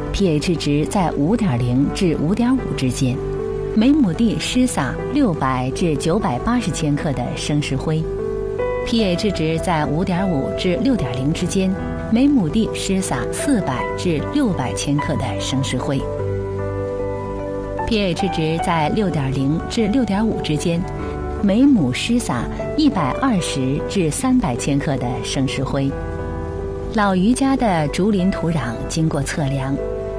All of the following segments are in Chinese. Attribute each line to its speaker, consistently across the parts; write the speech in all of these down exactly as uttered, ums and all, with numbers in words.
Speaker 1: pH 值在 五点零 至 五点五 之间，每亩地施撒六百至九百八十千克的生石灰。pH 值在 五点五 至 六点零 之间，每亩地施撒四百至六百千克的生石灰。pH 值在 六点零 至 六点五 之间，每亩施撒一百二十至三百千克的生石灰。老于家的竹林土壤经过测量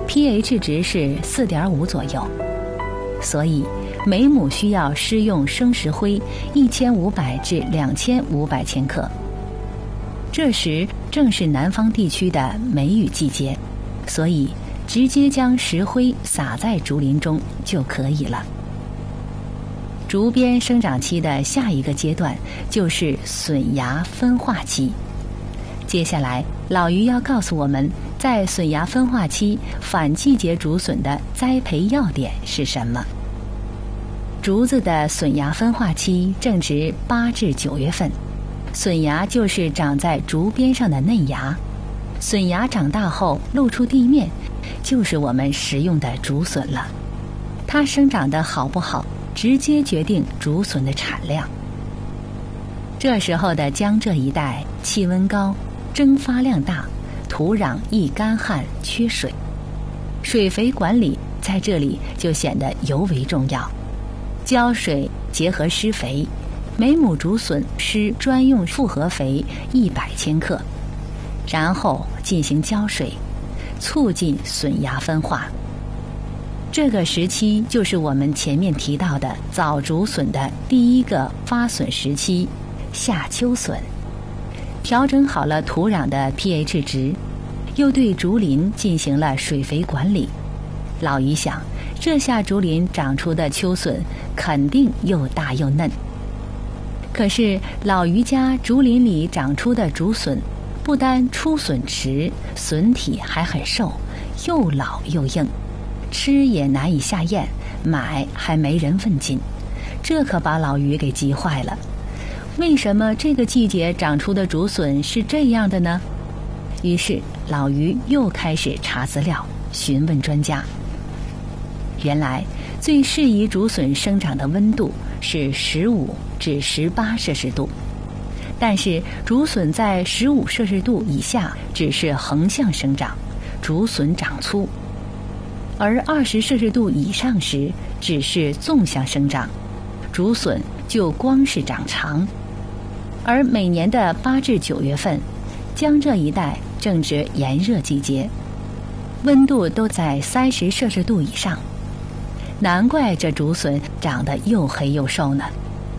Speaker 1: pH 值是 四点五 左右，所以每亩需要施用生石灰一千五百至两千五百千克。这时正是南方地区的梅雨季节，所以直接将石灰撒在竹林中就可以了。竹编生长期的下一个阶段就是笋芽分化期。接下来，老于要告诉我们，在笋芽分化期反季节竹笋的栽培要点是什么。竹子的笋芽分化期正值八至九月份，笋芽就是长在竹边上的嫩芽，笋芽长大后露出地面，就是我们食用的竹笋了。它生长得好不好，直接决定竹笋的产量。这时候的江浙一带气温高，蒸发量大，土壤易干旱缺水，水肥管理在这里就显得尤为重要。浇水结合施肥，每亩竹笋施专用复合肥一百千克，然后进行浇水，促进笋芽分化。这个时期就是我们前面提到的早竹笋的第一个发笋时期，夏秋笋。调整好了土壤的 pH 值，又对竹林进行了水肥管理。老于想，这下竹林长出的秋笋肯定又大又嫩。可是老于家竹林里长出的竹笋，不单出笋迟，笋体还很瘦，又老又硬，吃也难以下咽，买还没人问津，这可把老于给急坏了。为什么这个季节长出的竹笋是这样的呢？于是老于又开始查资料，询问专家。原来最适宜竹笋生长的温度是十五至十八摄氏度，但是竹笋在十五摄氏度以下只是横向生长，竹笋长粗，而二十摄氏度以上时只是纵向生长，竹笋就光是长长。而每年的八至九月份，江浙一带正值炎热季节，温度都在三十摄氏度以上，难怪这竹笋长得又黑又瘦呢。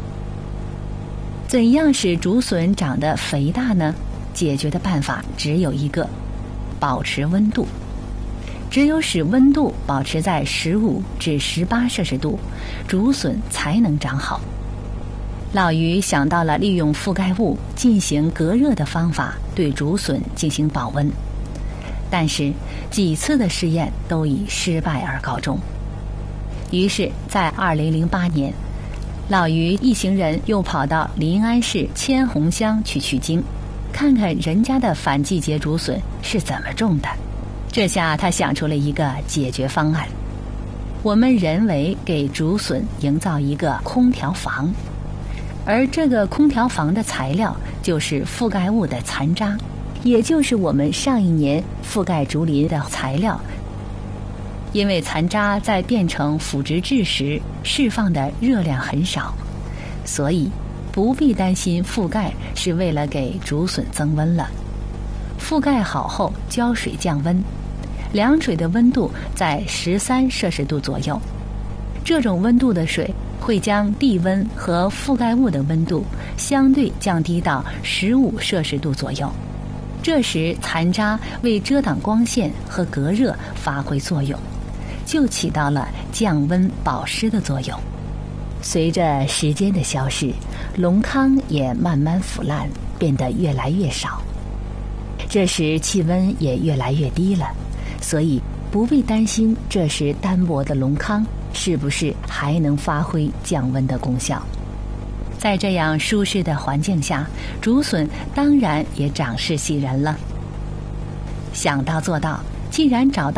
Speaker 1: 怎样使竹笋长得肥大呢？解决的办法只有一个，保持温度。只有使温度保持在十五至十八摄氏度，竹笋才能长好。老于想到了利用覆盖物进行隔热的方法对竹笋进行保温，但是几次的试验都以失败而告终。于是在二零零八年，老于一行人又跑到临安市千红乡去取经，看看人家的反季节竹笋是怎么种的。这下他想出了一个解决方案，我们人为给竹笋营造一个空调房，而这个空调房的材料就是覆盖物的残渣，也就是我们上一年覆盖竹林的材料。因为残渣在变成腐殖质时释放的热量很少，所以不必担心覆盖是为了给竹笋增温了。覆盖好后浇水降温，凉水的温度在十三摄氏度左右，这种温度的水会将地温和覆盖物的温度相对降低到十五摄氏度左右。这时残渣为遮挡光线和隔热发挥作用，就起到了降温保湿的作用。随着时间的消逝，龙糠也慢慢腐烂，变得越来越少。这时气温也越来越低了，所以不必担心这时单薄的龙糠是不是还能发挥降温的功效。在这样舒适的环境下，竹笋当然也长势喜人了。想到做到，既然找到